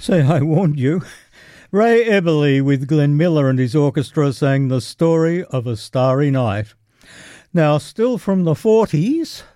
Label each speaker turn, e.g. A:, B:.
A: See, I warned you. Ray Eberly with Glenn Miller and his orchestra sang The Story of a Starry Night. Now, still from the 40s,